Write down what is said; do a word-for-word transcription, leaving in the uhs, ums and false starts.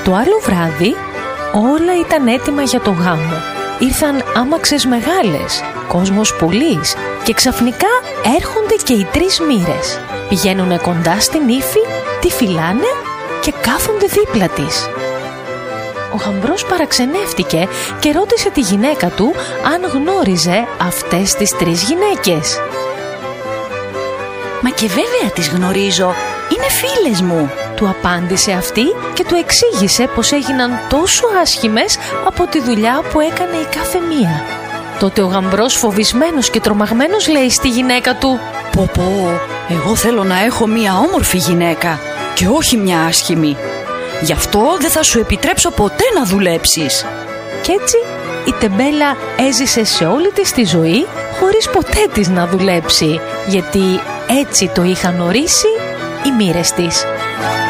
Το άλλο βράδυ όλα ήταν έτοιμα για το γάμο. Ήρθαν άμαξες μεγάλες, κόσμος πολύς και ξαφνικά έρχονται και οι τρεις μοίρες. Πηγαίνουνε κοντά στην ύφη, τη φυλάνε και κάθονται δίπλα της. Ο γαμπρός παραξενεύτηκε και ρώτησε τη γυναίκα του αν γνώριζε αυτές τις τρεις γυναίκες. «Μα και βέβαια τις γνωρίζω, είναι φίλες μου», του απάντησε αυτή και του εξήγησε πως έγιναν τόσο άσχημες από τη δουλειά που έκανε η κάθε μία. Τότε ο γαμπρός, φοβισμένος και τρομαγμένος, λέει στη γυναίκα του: «Πω πω, εγώ θέλω να έχω μία όμορφη γυναίκα και όχι μια άσχημη. Γι' αυτό δεν θα σου επιτρέψω ποτέ να δουλέψεις». Κι έτσι η τεμπέλα έζησε σε όλη της τη ζωή χωρίς ποτέ της να δουλέψει, γιατί έτσι το είχαν ορίσει οι μοίρες της.